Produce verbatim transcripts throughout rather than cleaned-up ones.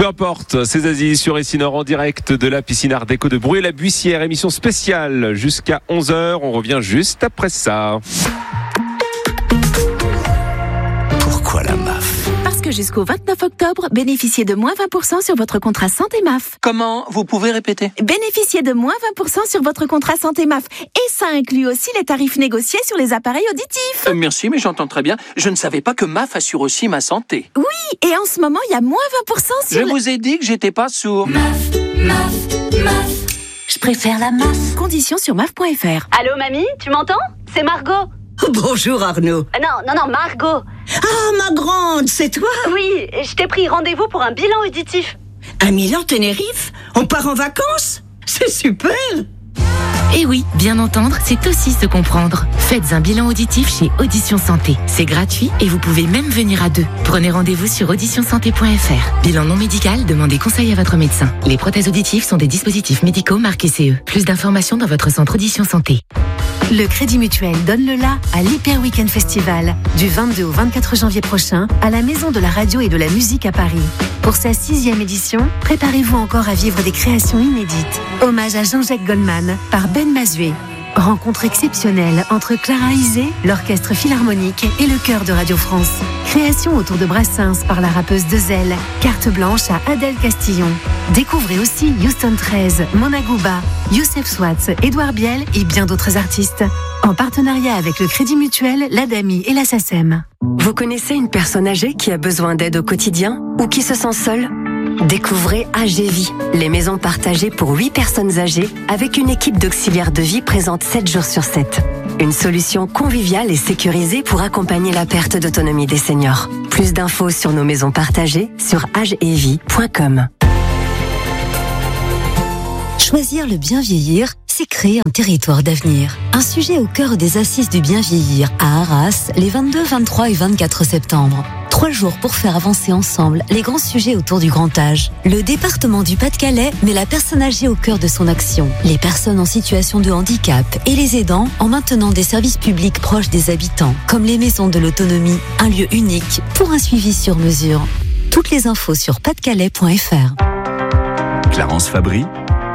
Peu importe, c'est Zazie sur Essinor en direct de la piscine Art Déco de Bruay-la-Buissière, émission spéciale jusqu'à onze heures. On revient juste après ça. Pourquoi la M A F ? Parce que jusqu'au vingt-neuf octobre, bénéficiez de moins vingt pour cent sur votre contrat santé M A F. Comment ? Vous pouvez répéter ? Bénéficiez de moins vingt pour cent sur votre contrat santé M A F. Et ça inclut aussi les tarifs négociés sur les appareils auditifs. Euh, merci, mais j'entends très bien. Je ne savais pas que M A F assure aussi ma santé. Oui, et en ce moment, il y a moins vingt pour cent sur... Je le... vous ai dit que j'étais pas sourd. M A F, M A F, M A F. Je préfère la M A F. Conditions sur M A F point F R. Allô, mamie, tu m'entends ? C'est Margot. Bonjour Arnaud. Ah non, non, non, Margot. Ah, ma grande, c'est toi ? Oui, je t'ai pris rendez-vous pour un bilan auditif. À Milan, Tenerife ? On part en vacances ? C'est super ! Et oui, bien entendre, c'est aussi se comprendre. Faites un bilan auditif chez Audition Santé. C'est gratuit et vous pouvez même venir à deux. Prenez rendez-vous sur audition santé point F R. Bilan non médical, demandez conseil à votre médecin. Les prothèses auditives sont des dispositifs médicaux marqués C E. Plus d'informations dans votre centre Audition Santé. Le Crédit Mutuel donne le la à l'Hyper Weekend Festival du vingt-deux au vingt-quatre janvier prochain à la Maison de la Radio et de la Musique à Paris. Pour sa sixième édition, préparez-vous encore à vivre des créations inédites. Hommage à Jean-Jacques Goldman par Ben Mazué. Rencontre exceptionnelle entre Clara Isé, l'Orchestre Philharmonique et le Chœur de Radio France. Création autour de Brassens par la rappeuse Dezel. Carte blanche à Adèle Castillon. Découvrez aussi Houston treize, Mona Gouba, Youssef Swatz, Édouard Biel et bien d'autres artistes. En partenariat avec le Crédit Mutuel, l'Adami et la SACEM. Vous connaissez une personne âgée qui a besoin d'aide au quotidien ou qui se sent seule ? Découvrez A G Vie, les maisons partagées pour huit personnes âgées avec une équipe d'auxiliaires de vie présente sept jours sur sept. Une solution conviviale et sécurisée pour accompagner la perte d'autonomie des seniors. Plus d'infos sur nos maisons partagées sur age et vie point com. Choisir le bien vieillir, c'est créer un territoire d'avenir. Un sujet au cœur des Assises du bien vieillir à Arras les vingt-deux, vingt-trois et vingt-quatre septembre. Trois jours pour faire avancer ensemble les grands sujets autour du grand âge. Le département du Pas-de-Calais met la personne âgée au cœur de son action. Les personnes en situation de handicap et les aidants en maintenant des services publics proches des habitants, comme les maisons de l'autonomie, un lieu unique pour un suivi sur mesure. Toutes les infos sur pas de calais point F R. Clarence Fabry.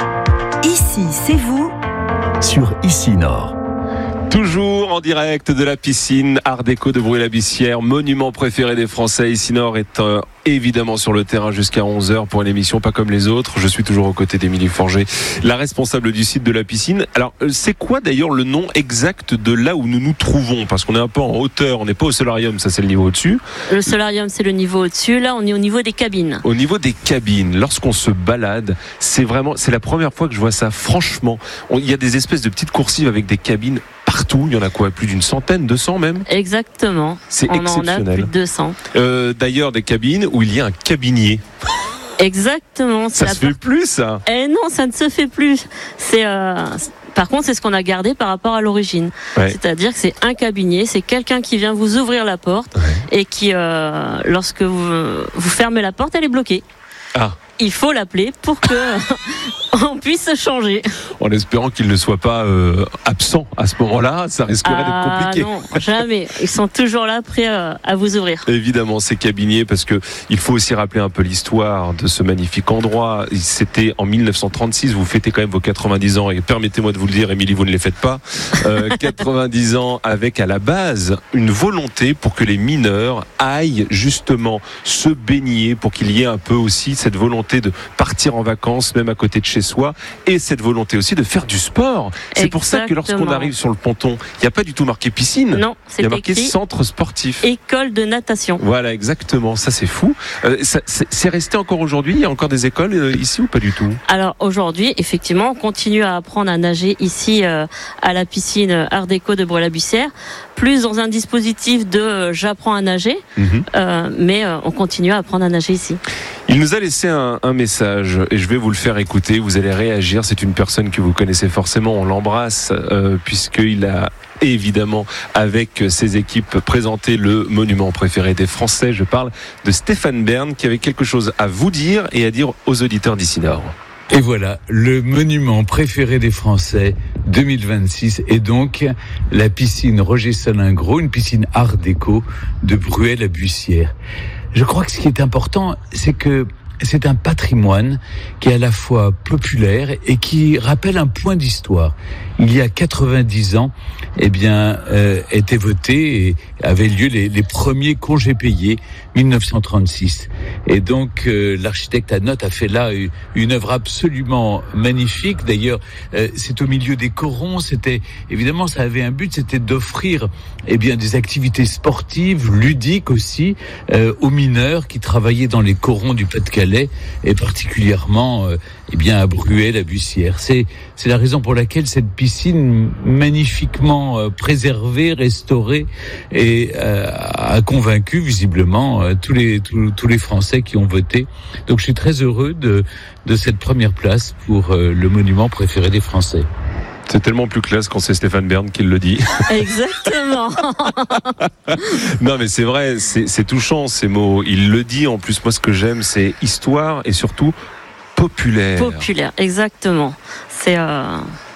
Ici, c'est vous. Sur Essinor. Toujours en direct de la piscine Art Déco de Bruay-la-Buissière, monument préféré des Français. Essinor est euh, évidemment sur le terrain jusqu'à onze heures pour une émission pas comme les autres. Je suis toujours aux côtés d'Émilie Forger, la responsable du site de la piscine. Alors, c'est quoi d'ailleurs le nom exact de là où nous nous trouvons ? Parce qu'on est un peu en hauteur, on n'est pas au solarium, ça c'est le niveau au-dessus. Le solarium c'est le niveau au-dessus, là on est au niveau des cabines. Au niveau des cabines, lorsqu'on se balade, c'est vraiment, c'est la première fois que je vois ça, franchement. Il y a des espèces de petites coursives avec des cabines partout, il y en a quoi, plus d'une centaine, deux cents même ? Exactement. C'est on exceptionnel. en a plus de deux cents. Euh, d'ailleurs, des cabines où il y a un cabinier. Exactement. Ça la se fait part... plus, ça ? Eh non, ça ne se fait plus. C'est, euh... Par contre, c'est ce qu'on a gardé par rapport à l'origine. Ouais. C'est-à-dire que c'est un cabinier, c'est quelqu'un qui vient vous ouvrir la porte ouais. et qui, euh, lorsque vous, vous fermez la porte, elle est bloquée. Ah. Il faut l'appeler pour que on puisse se changer. En espérant qu'il ne soit pas euh, absent à ce moment-là, ça risquerait ah, d'être compliqué. Non, jamais. Ils sont toujours là, prêts à, à vous ouvrir. Évidemment, ces cabiniers, parce que il faut aussi rappeler un peu l'histoire de ce magnifique endroit. C'était en mille neuf cent trente-six. Vous fêtez quand même vos quatre-vingt-dix ans, et permettez-moi de vous le dire, Émilie, vous ne les faites pas. Euh, quatre-vingt-dix ans avec à la base une volonté pour que les mineurs aillent justement se baigner, pour qu'il y ait un peu aussi cette volonté de partir en vacances, même à côté de chez soi, et cette volonté aussi de faire du sport. C'est Exactement. Pour ça que lorsqu'on arrive sur le ponton, il n'y a pas du tout marqué piscine. Non, c'est il y a marqué écrit centre sportif. École de natation. Voilà, exactement. Ça, c'est fou. Euh, ça, c'est, c'est resté encore aujourd'hui ? Il y a encore des écoles euh, ici ou pas du tout ? Alors aujourd'hui, effectivement, on continue à apprendre à nager ici euh, à la piscine Art Déco de Bruay-la-Buissière, plus dans un dispositif de euh, j'apprends à nager, mm-hmm. euh, mais euh, on continue à apprendre à nager ici. Il nous a laissé un, un message et je vais vous le faire écouter. Vous allez réagir. C'est une personne que vous connaissez forcément. On l'embrasse euh, puisqu'il a évidemment avec ses équipes présenté le monument préféré des Français. Je parle de Stéphane Bern qui avait quelque chose à vous dire et à dire aux auditeurs d'Essinor. Et voilà, le monument préféré des Français deux mille vingt-six est donc la piscine Roger Salingro, une piscine Art Déco de Bruay-la-Buissière. Je crois que ce qui est important, c'est que c'est un patrimoine qui est à la fois populaire et qui rappelle un point d'histoire. Il y a quatre-vingt-dix ans, eh bien, euh, étaient votés et avaient lieu les, les premiers congés payés, mille neuf cent trente-six. Et donc, euh, l'architecte Anotte a fait là une, une œuvre absolument magnifique. D'ailleurs, euh, c'est au milieu des corons. C'était, évidemment, ça avait un but, c'était d'offrir, eh bien, des activités sportives, ludiques aussi, euh, aux mineurs qui travaillaient dans les corons du Pas-de-Calais et particulièrement, euh, eh bien, à Bruay-la-Bussière. C'est, c'est la raison pour laquelle cette piscine magnifiquement euh, préservée, restaurée, et euh, a convaincu visiblement euh, tous les tous, tous les Français qui ont voté. Donc, je suis très heureux de de cette première place pour euh, le monument préféré des Français. C'est tellement plus classe quand c'est Stéphane Bern qui le dit. Exactement. Non, mais c'est vrai, c'est, c'est touchant ces mots. Il le dit. En plus, moi, ce que j'aime, c'est histoire et surtout populaire. Populaire, exactement. C'est. Euh...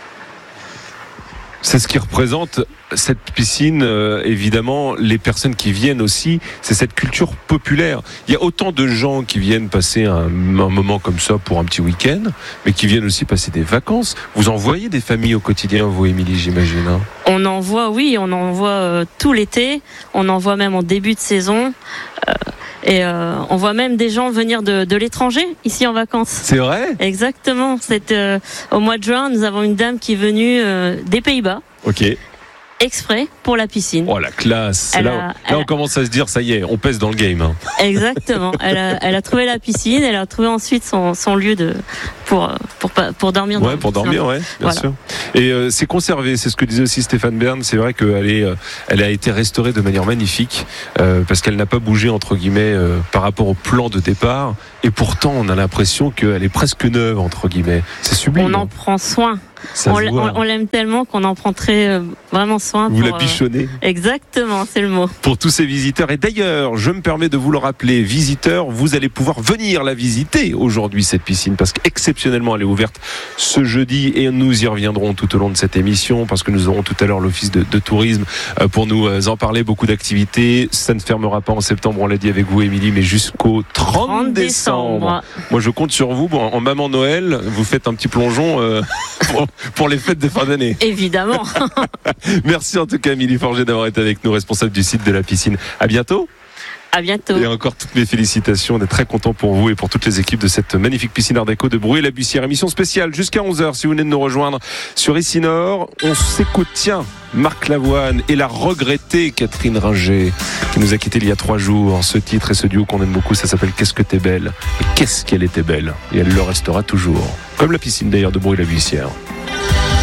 C'est ce qui représente cette piscine, euh, évidemment, les personnes qui viennent aussi, c'est cette culture populaire. Il y a autant de gens qui viennent passer un, un moment comme ça pour un petit week-end, mais qui viennent aussi passer des vacances. Vous en voyez des familles au quotidien, vous, Émilie, j'imagine, hein? On en voit, oui, on en voit euh, tout l'été, on en voit même en début de saison. Euh, Et euh, on voit même des gens venir de, de l'étranger ici en vacances. C'est vrai ? Exactement. C'est, euh, au mois de juin, nous avons une dame qui est venue euh, des Pays-Bas. Ok. Exprès pour la piscine. Oh la classe. Elle là, a, là elle on commence à se dire ça y est, on pèse dans le game. Hein. Exactement. Elle a, elle a trouvé la piscine, elle a trouvé ensuite son, son lieu de pour pour pour dormir. Ouais, pour dormir, ouais, bien voilà. sûr. Et euh, c'est conservé, c'est ce que disait aussi Stéphane Bern. C'est vrai qu'elle est, euh, elle a été restaurée de manière magnifique euh, parce qu'elle n'a pas bougé entre guillemets euh, par rapport au plan de départ. Et pourtant, on a l'impression qu'elle est presque neuve entre guillemets. C'est sublime. On en prend soin. Ça on, se voit. on, on l'aime tellement qu'on en prend très euh, vraiment soin. Vous pour, la bichonnez. Euh, exactement, c'est le mot. Pour tous ces visiteurs. Et d'ailleurs, je me permets de vous le rappeler, visiteurs, vous allez pouvoir venir la visiter aujourd'hui, cette piscine, parce qu'exceptionnellement, elle est ouverte ce jeudi et nous y reviendrons tout au long de cette émission, parce que nous aurons tout à l'heure l'office de, de tourisme pour nous en parler, beaucoup d'activités. Ça ne fermera pas en septembre, on l'a dit avec vous, Émilie, mais jusqu'au trente décembre. Moi, je compte sur vous. Bon, en maman Noël, vous faites un petit plongeon euh, pour, pour les fêtes de fin d'année. Évidemment. Merci en tout cas, Émilie Forget, d'avoir été avec nous, responsable du site de la piscine. À bientôt. À bientôt. Et encore toutes mes félicitations. On est très contents pour vous et pour toutes les équipes de cette magnifique piscine Art Déco de Bruay-la-Bussière. Émission spéciale jusqu'à onze heures si vous venez de nous rejoindre sur Ici Nord. On s'écoute, tiens, Marc Lavoine et la regrettée Catherine Ringer qui nous a quittés il y a trois jours. Ce titre et ce duo qu'on aime beaucoup, ça s'appelle Qu'est-ce que t'es belle. Et qu'est-ce qu'elle était belle. Et elle le restera toujours. Comme la piscine d'ailleurs de Bruay-la-Bussière.